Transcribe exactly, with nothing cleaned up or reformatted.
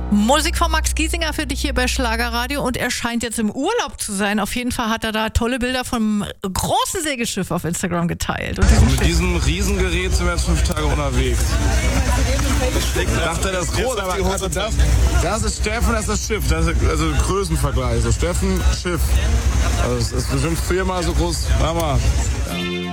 Musik von Max Giesinger für dich hier bei Schlagerradio und er scheint jetzt im Urlaub zu sein. Auf jeden Fall hat er da tolle Bilder vom großen Segelschiff auf Instagram geteilt. Und also mit diesem Riesengerät sind wir jetzt fünf Tage unterwegs. Ich dachte, das ist groß, aber also das, das ist Steffen, das ist das Schiff. Das ist also Größenvergleich. So Steffen, Schiff. Also es ist bestimmt viermal so groß. Mama. Ja.